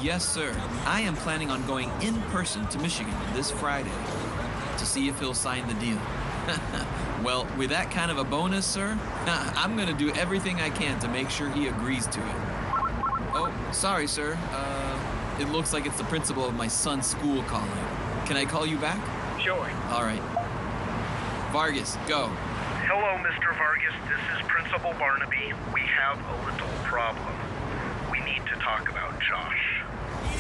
Yes, sir. I am planning on going in person to Michigan this Friday to see if he'll sign the deal. Well, with that kind of a bonus, sir, I'm going to do everything I can to make sure he agrees to it. Oh, sorry, sir. It looks like it's the principal of my son's school calling. Can I call you back? Sure. All right. Vargas, go. Hello, Mr. Vargas. This is Principal Barnaby. We have a little problem. We need to talk about Josh.